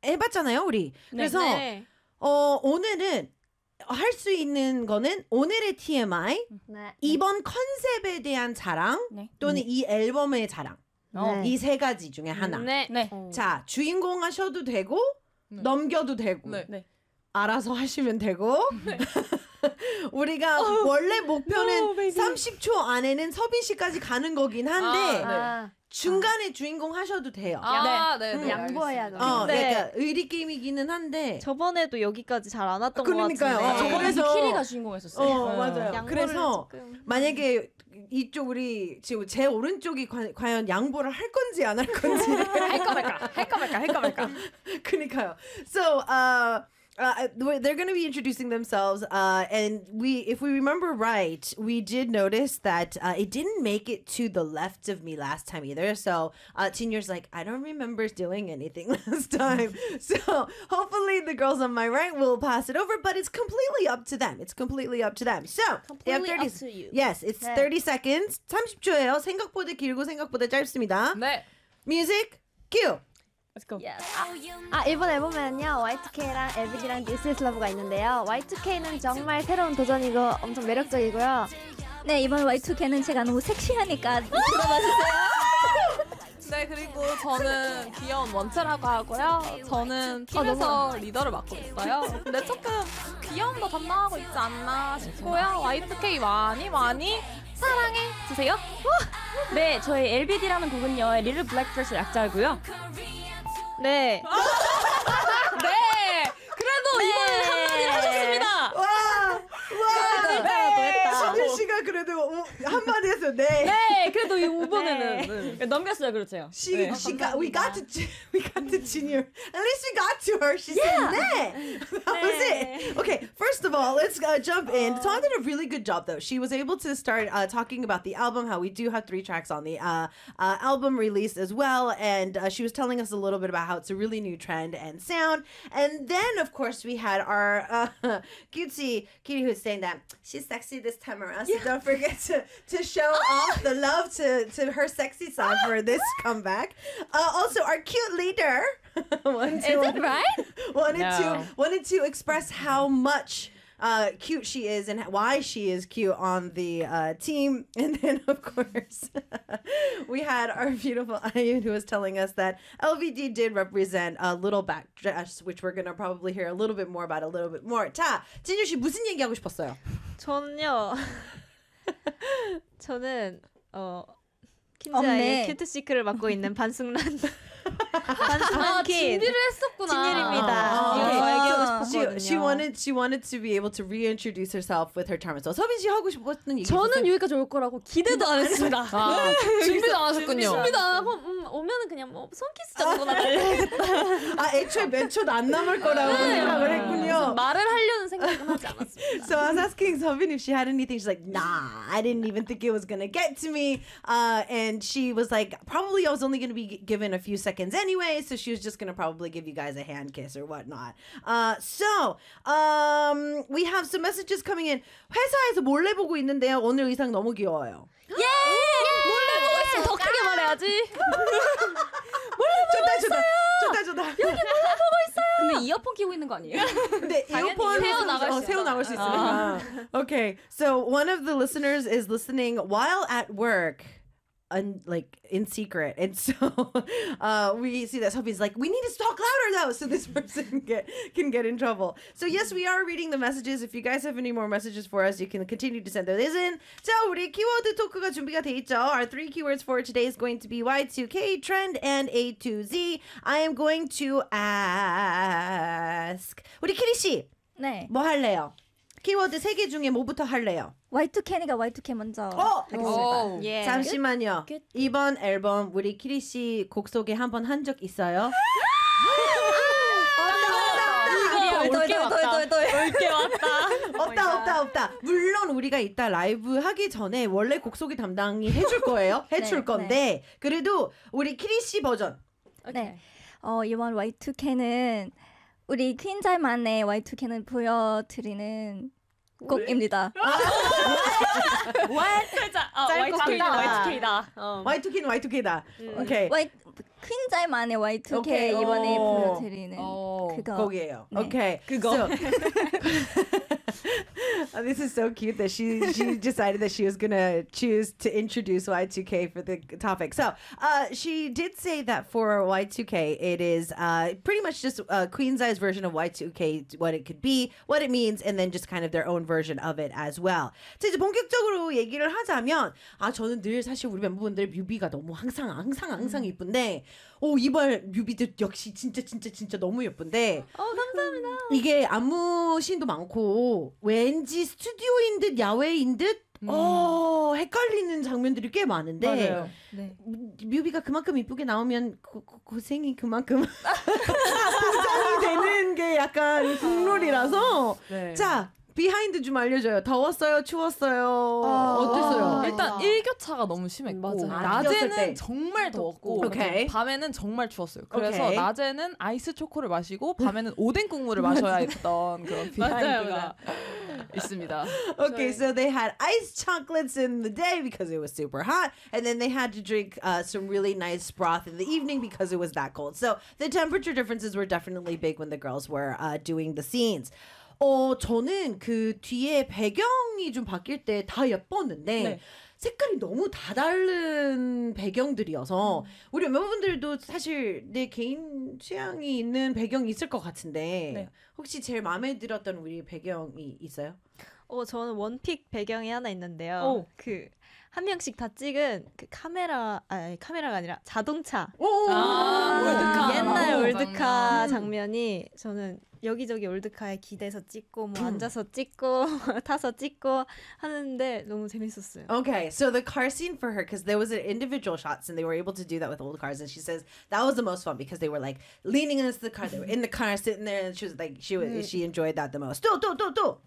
해봤잖아요, 우리. 그래서 오늘은 할 수 있는 거는 오늘의 TMI, 이번 컨셉에 대한 자랑, 또는 이 앨범의 자랑. 이 세 가지 중에 하나. 자, 주인공 하셔도 되고 넘겨도 되고 알아서 하시면 되고 우리가 원래 목표는 30초 안에는 서빈 씨까지 가는 거긴 한데 중간에 주인공 하셔도 돼요. 양보해야 돼. 그러니까 의리 게임이기는 한데 저번에도 여기까지 잘 안 왔던 것 그러니까요. 같은데. 그래서 키리가 주인공이었었어요. 맞아요. 그래서 만약에 이쪽 우리 지금 제 오른쪽이 과연 양보를 할 건지 안 할 건지 할까 말까. 그러니까요. So they're going to be introducing themselves, and if we remember right, we did notice that it didn't make it to the left of me last time either. So Jinyo's like, I don't remember doing anything last time. So hopefully the girls on my right will pass it over, but it's completely up to them. So they have 30. up to you. Yes, it's 30 seconds. 30초예요. 생각보다 길고 생각보다 짧습니다. 네. Music, cue. Let's go. Yes. 이번 앨범에는요 Y2K랑 LBD랑 This Is Love가 있는데요. Y2K는 정말 새로운 도전이고 엄청 매력적이고요. 네, 이번 Y2K는 제가 너무 섹시하니까 들어봐주세요. 네, 그리고 저는 귀여운 원체라고 하고요. 저는 팀에서 리더를 맡고 있어요. 근데 조금 귀여움도 담당하고 있지 않나 싶고요. Y2K 많이 사랑해 주세요. 네, 저희 LBD라는 곡은요 리틀 블랙드레스의 약자고요. 네. 그래도 이번에 한마디를 하셨습니다. 신유 씨가 그래도 한마디 했어요. 네, 그래도 이번에는 넘겼어요, 그렇죠. we got to Jinyu. At least we got to her. She said 네. That was it. Okay, first of all, let's jump in. Tom did a really good job, though. She was able to start talking about the album, how we do have 3 tracks on the album released as well, and she was telling us a little bit about how it's a really new trend and sound. And then, of course, we had our cutesy Kitty who's saying that she's sexy this time around, so don't forget to show off the love to her sexy side for this comeback. Also, our cute leader wanted to express how much cute she is and why she is cute on the team. And then, of course, we had our beautiful Ayun who was telling us that LVD did represent a little back dress, which we're going to probably hear a little bit more about a little bit more. 자, 진유 씨 무슨 얘기하고 싶었어요? 저는 퀸즈아의 큐트 시크를 맡고 있는 반승란 킨 준비를 했었구나. 진일입니다. She wanted to be able to reintroduce herself with her charm. So 서빈 씨 하고 싶었던 얘기 저는 있었어요? 여기까지 올 거라고 기대도 안 했습니다. 준비도 안 하셨군요. 준비도 안 하고 오면은 그냥 뭐 손키스 정도나 날려야겠다. 애초에 몇 초도 안 남을 거라고 생각을 했군요. 말을 하려는 생각은 하지 않았습니다. So I was asking Sovin if she had anything. She's like, nah, I didn't even think it was going to get to me. And she was like, probably I was only going to be given a few seconds anyway, so she was just going to probably give you guys a hand kiss or whatnot. So we have some messages coming in. 회사에서 몰래 보고 있는데요. 오늘 의상 너무 귀여워요. 몰래 보고 있으면 더 크게 말해야지. 좋다. 여기 몰래 보고 있어요. 근데 이어폰 끼고 있는 거 아니에요? 근데 이어폰 새어 나갈 수 있으니까. Okay, so one of the listeners is listening while at work. Like in secret, and so we see that Sophie's like, we need to talk louder though, so this person can get in trouble. So yes, we are reading the messages. If you guys have any more messages for us, you can continue to send those in. 자, 우리 키워드 토크가 준비가 돼 있죠. Our 3 keywords for today is going to be Y2K, trend, and A to Z. I am going to ask 우리 키리 씨, 네. 뭐 할래요? 키워드 3개 중에 뭐부터 할래요? Y2K니까 Y2K 먼저 하겠습니다. 예. 잠시만요. 끝. 이번 앨범 우리 키리 씨 곡 소개 한번 한 적 있어요? 없다. 물론 우리가 이따 라이브 하기 전에 원래 곡 소개 담당이 해줄 거예요. 해줄 건데 그래도 우리 키리 씨 버전. 네. 이번 Y2K는 우리 퀸잘만의 Y2K는 보여드리는 곡입니다. Y2K다. Y2K는 Y2K다. 오케이. 퀸잘만의 Y2K 오케이. 이번에 보여드리는. 그거. 곡이에요. 네. Okay. 그거. So, this is so cute that she decided that she was gonna choose to introduce Y2K for the topic. So she did say that for Y2K, it is pretty much just Queen's Eye's version of Y2K, what it could be, what it means, and then just kind of their own version of it as well. 자, 이제 본격적으로 얘기를 하자면 저는 늘 사실 우리 멤버분들 뮤비가 너무 항상 이쁜데 이번 뮤비도 역시 진짜 너무 예쁜데 감사합니다. 이게 안무 씬도 많고 왠지 스튜디오인 듯 야외인 듯 헷갈리는 장면들이 꽤 많은데 맞아요. 네. 뮤비가 그만큼 이쁘게 나오면 고생이 그만큼 보장이 되는 게 약간 국룰이라서 네. 자 비하인드 좀 알려줘요. 더웠어요? 추웠어요? 어땠어요? 일단 일교차가 너무 심했고 맞아요. 비었을 때. 낮에는 정말 더웠고 오케이. 밤에는 정말 추웠어요. 그래서 오케이. 낮에는 아이스 초코를 마시고 밤에는 오뎅 국물을 마셔야 했던 그런 비하인드가 있습니다. Okay, so they had iced chocolates in the day because it was super hot, and then they had to drink some really nice broth in the evening because it was that cold. So the temperature differences were definitely big when the girls were doing the scenes. 저는 그 뒤에 배경이 좀 바뀔 때 다 예뻤는데 네. 색깔이 너무 다 다른 배경들이어서 우리 멤버분들도 사실 내 개인 취향이 있는 배경이 있을 것 같은데 네. 혹시 제일 마음에 들었던 우리 배경이 있어요? 저는 원픽 배경이 하나 있는데요. 오. 그 한 명씩 다 찍은 그 카메라가 아니라 자동차. 올드카. 옛날 오, 올드카 장면이 저는 여기저기 올드카에 기대서 찍고 뭐 앉아서 찍고 타서 찍고 하는데 너무 재밌었어요. Okay, so the car scene for her, because there was an individual shots and they were able to do that with old cars, and she says that was the most fun because they were like leaning against the car, they were in the car sitting there, and she was like she enjoyed that the most. 또.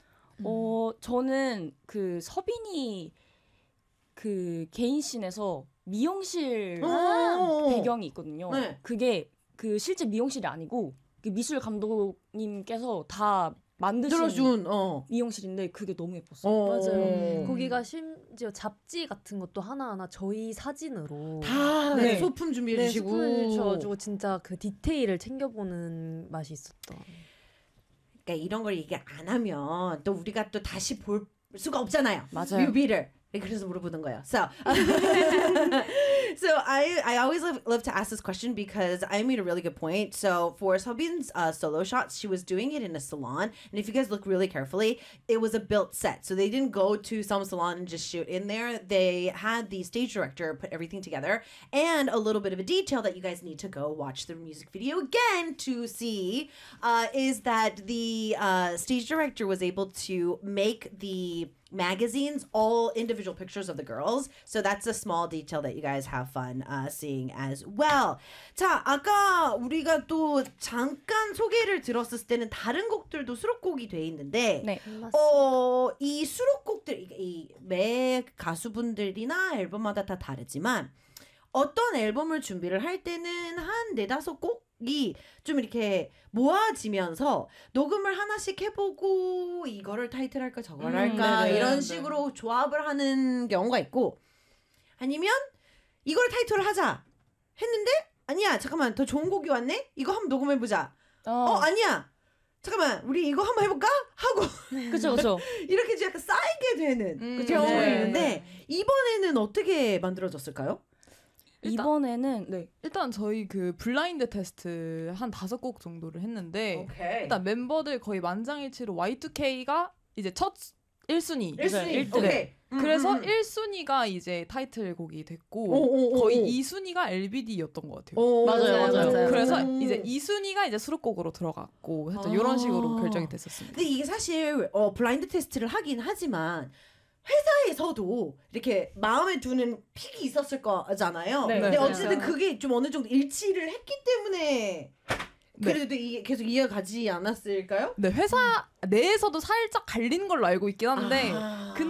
저는 그 서빈이 그 개인 씬에서 미용실 배경이 있거든요. 네. 그게 그 실제 미용실이 아니고 그 미술 감독님께서 다 만드신 들어준 미용실인데 그게 너무 예뻤어요. 맞아요. 거기가 심지어 잡지 같은 것도 하나하나 저희 사진으로 다 네. 소품 준비해 네, 주시고 스푼을 줘가지고 진짜 그 디테일을 챙겨보는 맛이 있었던. 그러니까 이런 걸 얘기 안 하면 또 우리가 또 다시 볼 수가 없잖아요. 맞아요. 뮤비를. 그래서 물어보는 거예요. So, so I always love to ask this question because I made a really good point. So for Sobin's solo shots, she was doing it in a salon. And if you guys look really carefully, it was a built set. So they didn't go to some salon and just shoot in there. They had the stage director put everything together. And a little bit of a detail that you guys need to go watch the music video again to see is that the stage director was able to make the magazines all individual pictures of the girls, so that's a small detail that you guys have fun seeing as well. 자, 아까 우리가 또 잠깐 소개를 들었을 때는 다른 곡들도 수록곡이 돼 있는데 네. 이 수록곡들 이 매 가수분들이나 앨범마다 다 다르지만 어떤 앨범을 준비를 할 때는 한 4-5곡이 좀 이렇게 모아지면서 녹음을 하나씩 해보고 이거를 타이틀할까 저걸 할까 네네. 이런 식으로 조합을 하는 경우가 있고 아니면 이걸 타이틀을 하자 했는데 아니야 잠깐만 더 좋은 곡이 왔네? 이거 한번 녹음해보자. 아니야 잠깐만 우리 이거 한번 해볼까? 하고 그렇죠. 이렇게 약간 쌓이게 되는 경우가 네. 있는데 이번에는 어떻게 만들어졌을까요? 이번에는 일단 저희 그 블라인드 테스트 한 5곡 정도를 했는데 오케이. 일단 멤버들 거의 만장일치로 Y2K가 이제 첫 1순위. 1순위. 네. 오케이. 그래서 1순위가 이제 타이틀곡이 됐고 거의 2순위가 LBD였던 것 같아요. 맞아요. 그래서 이제 2순위가 이제 수록곡으로 들어갔고 하여튼 이런 식으로 결정이 됐었습니다. 근데 이게 사실 블라인드 테스트를 하긴 하지만 회사에서도 이렇게 마음에 두는 픽이 있었을 거잖아요. 네, 근데 맞아요. 어쨌든 그게 좀 어느 정도 일치를 했기 때문에 그래도 이게 계속 이어가지 않았을까요? 네, 회사 내에서도 살짝 갈리는 걸로 알고 있긴 한데 근데 뭔가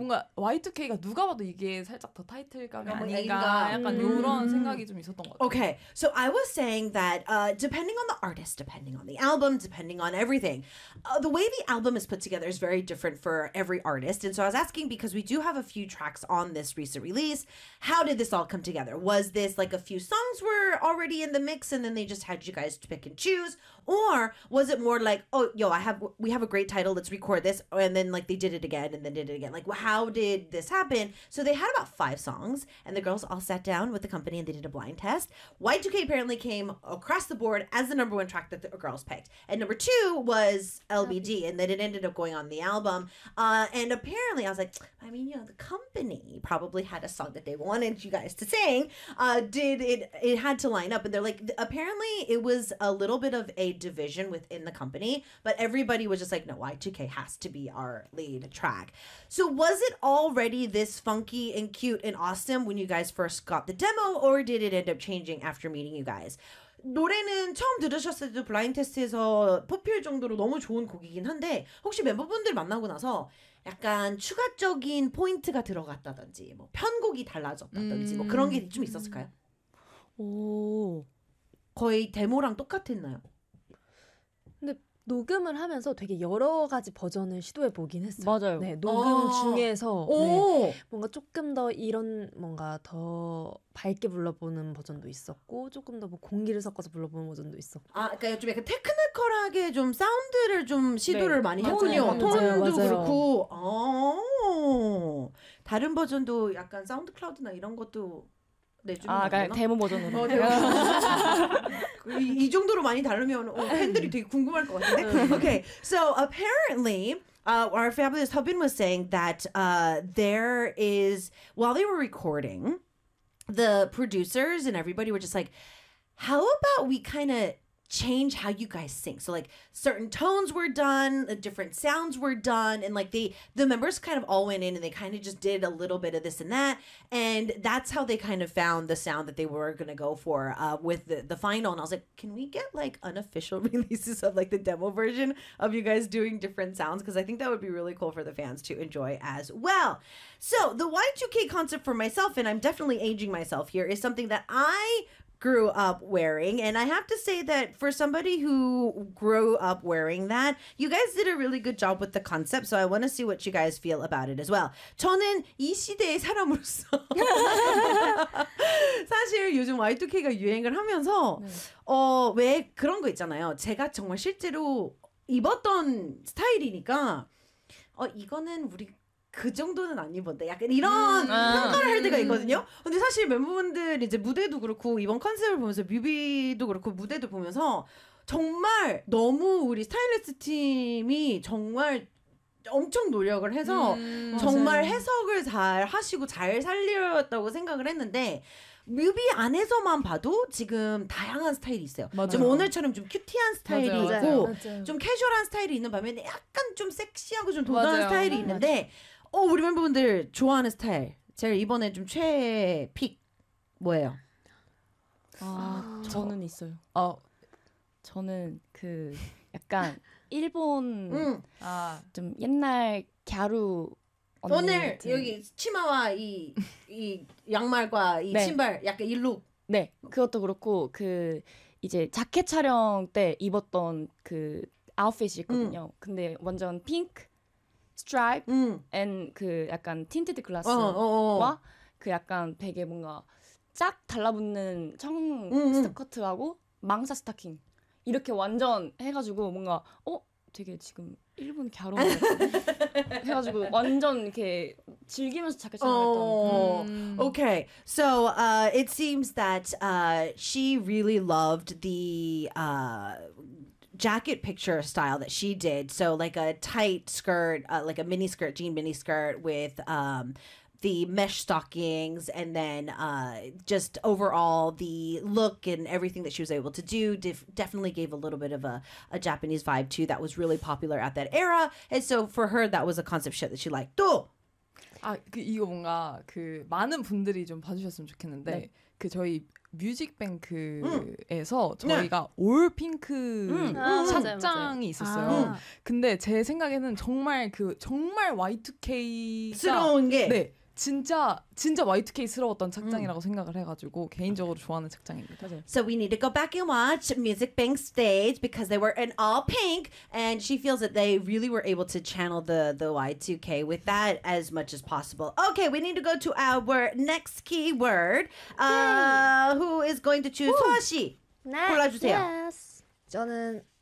뭔가 Y2K가 누가 봐도 이게 살짝 더 타이틀감이 너무 아닌가 애인가. 약간 요런 생각이 좀 있었던 것 같아요. Okay, so I was saying that depending on the artist, depending on the album, depending on everything, the way the album is put together is very different for every artist. And so I was asking because we do have a few tracks on this recent release. How did this all come together? Was this like a few songs were already in the mix and then they just had you guys to pick and choose? Or was it more like, oh, we have a great title, let's record this, and then like they did it again and then did it again? Like, how did this happen? So they had about 5 songs, and the girls all sat down with the company and they did a blind test. Y2K apparently came across the board as the number 1 track that the girls picked, and number 2 was LBD, and then it ended up going on the album. And apparently, I was like, I mean, the company probably had a song that they wanted you guys to sing. It had to line up, and they're like, apparently it was a little bit of a division within the company, but everybody was just like, no, Y2K has to be our lead track. So was it already this funky and cute and awesome when you guys first got the demo, or did it end up changing after meeting you guys? 노래는 처음 들으셨을 때 블라인드 테스트에서 뽑힐 정도로 너무 좋은 곡이긴 한데 혹시 멤버분들 만나고 나서 약간 추가적인 포인트가 들어갔다든지 뭐 편곡이 달라졌다든지 뭐 그런 게 좀 있었을까요? 오. 거의 데모랑 똑같았나요? 근데 녹음을 하면서 되게 여러 가지 버전을 시도해 보긴 했어요. 맞아요. 네, 녹음 중에서 네, 오! 뭔가 조금 더 이런 뭔가 더 밝게 불러보는 버전도 있었고 조금 더 뭐 공기를 섞어서 불러보는 버전도 있었고. 아, 그러니까 좀 약간 테크니컬하게 좀 사운드를 좀 시도를 네. 많이 맞아요. 했군요. 맞아요. 톤도 맞아요. 그렇고. 다른 버전도 약간 사운드 클라우드나 이런 것도 내주면 아, 안 그러니까 되나? 데모 버전으로. 이 정도로 많이 다르면 팬들이 되게 궁금할 것 같은데. Okay, so apparently our fabulous Hubin was saying that there is, while they were recording, the producers and everybody were just like, how about we kind of change how you guys sing? So like certain tones were done, different sounds were done, and like the members kind of all went in and they kind of just did a little bit of this and that, and that's how they kind of found the sound that they were gonna go for with the final. And I was like, can we get like unofficial releases of like the demo version of you guys doing different sounds? Because I think that would be really cool for the fans to enjoy as well. So the Y2K concept for myself, and I'm definitely aging myself here, is something that I grew up wearing, and I have to say that for somebody who grew up wearing that, you guys did a really good job with the concept, so I want to see what you guys feel about it as well. 저는 이 시대의 사람으로서 사실 요즘 Y2K가 유행을 하면서 왜 그런 거 있잖아요. 제가 정말 실제로 입었던 스타일이니까 이거는 우리 그 정도는 안 입었다. 약간 이런 평가를 할 때가 있거든요. 근데 사실 멤버분들 이제 무대도 그렇고 이번 컨셉을 보면서 뮤비도 그렇고 무대도 보면서 정말 너무 우리 스타일리스트 팀이 정말 엄청 노력을 해서 정말 해석을 잘 하시고 잘 살렸다고 생각을 했는데 뮤비 안에서만 봐도 지금 다양한 스타일이 있어요. 맞아요. 좀 오늘처럼 좀 큐티한 스타일이 맞아요. 있고 맞아요. 좀 캐주얼한 스타일이 있는 반면에 약간 좀 섹시하고 좀 도전한 맞아요. 스타일이 있는데 우리 멤버분들 좋아하는 스타일 제일 이번에 좀 최애 픽 뭐예요? 저는 있어요. 저는 그 약간 일본 좀 옛날 갸루 언니 오늘 같은- 여기 치마와 이 양말과 이 네. 신발 약간 일룩 네, 그것도 그렇고 그 이제 자켓 촬영 때 입었던 그 아웃핏이 있거든요. 근데 완전 핑크 스트라이프 앤 그 약간 틴티드 글라스와 그 약간 되게 뭔가 쫙 달라붙는 청 스커트하고 망사 스타킹 이렇게 완전 해가지고 뭔가 되게 지금 일본 갸루 해가지고 완전 이렇게 즐기면서 자켓 촬영했던. Okay, so it seems that she really loved the jacket picture style that she did. So like a tight skirt, like a mini skirt, jean mini skirt with the mesh stockings, and then just overall the look and everything that she was able to do definitely gave a little bit of a Japanese vibe too. That was really popular at that era, and so for her that was a concept shit that she liked. 또 이거 뭔가 그 많은 분들이 좀 봐주셨으면 좋겠는데 네. 그 저희 뮤직뱅크에서 저희가 올 핑크 착장이 있었어요. 근데 제 생각에는 정말 Y2K가 스러운 게 네. 진짜 Y2K스러웠던 착장이라고 생각을 해가지고 개인적으로 좋아하는 착장입니다. So we need to go back and watch Music Bank stage because they were in all pink, and she feels that they really were able to channel the Y2K with that as much as possible. Okay, we need to go to our next keyword. Who is going to choose? 소아 씨. 네. 골라주세요. Yes. 저는